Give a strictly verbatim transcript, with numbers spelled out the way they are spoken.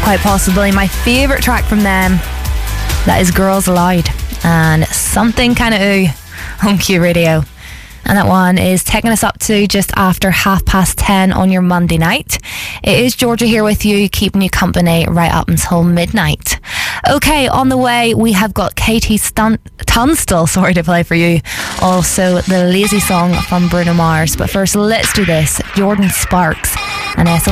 quite possibly my favourite track from them. That is Girls Aloud and Something Kinda Ooh on Q Radio. And that one is taking us up to just after half past ten on your Monday night. It is Georgia here with you, keeping you company right up until midnight. Okay, on the way we have got Katie Stun- Tunstall, sorry, to play for you. Also the Lazy Song from Bruno Mars. But first, let's do this. Jordan Sparks and S